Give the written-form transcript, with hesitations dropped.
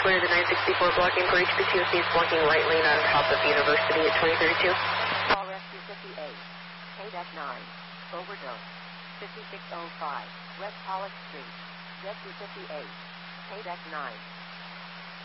Clear the 964 blocking for HPCOC is blocking right lane on top of University at 2032. Call Rescue 58, KDEC 9, overdose, 5605, West Pollock Street, Rescue 58, KDEC 9.